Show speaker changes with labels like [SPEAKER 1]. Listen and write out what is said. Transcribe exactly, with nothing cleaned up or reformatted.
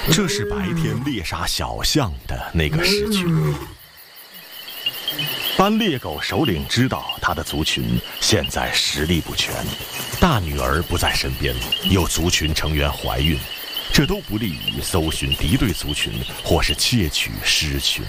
[SPEAKER 1] 这是白天猎杀小象的那个时区。当猎狗首领知道他的族群现在实力不全，大女儿不在身边，有族群成员怀孕，这都不利于搜寻敌对族群或是窃取狮群。